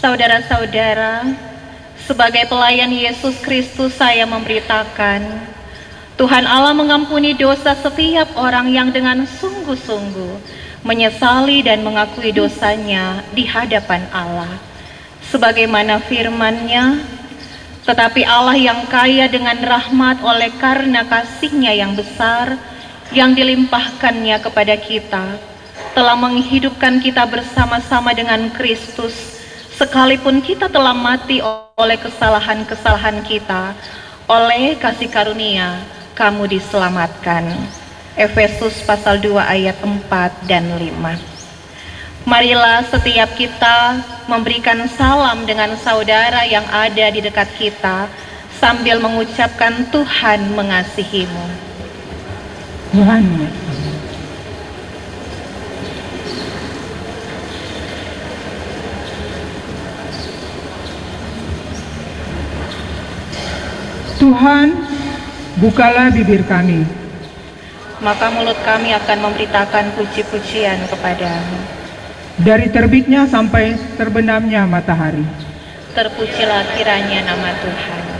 Saudara-saudara, sebagai pelayan Yesus Kristus saya memberitakan, Tuhan Allah mengampuni dosa setiap orang yang dengan sungguh-sungguh menyesali dan mengakui dosanya di hadapan Allah. Sebagaimana firman-Nya, tetapi Allah yang kaya dengan rahmat oleh karena kasih-Nya yang besar, yang dilimpahkannya kepada kita, telah menghidupkan kita bersama-sama dengan Kristus, sekalipun kita telah mati oleh kesalahan-kesalahan kita, oleh kasih karunia kamu diselamatkan. Efesus pasal 2 ayat 4 dan 5. Marilah setiap kita memberikan salam dengan saudara yang ada di dekat kita, sambil mengucapkan Tuhan mengasihimu. Tuhan. Tuhan, bukalah bibir kami, maka mulut kami akan memberitakan puji-pujian kepadamu. Dari terbitnya sampai terbenamnya matahari, terpujilah kiranya nama Tuhan.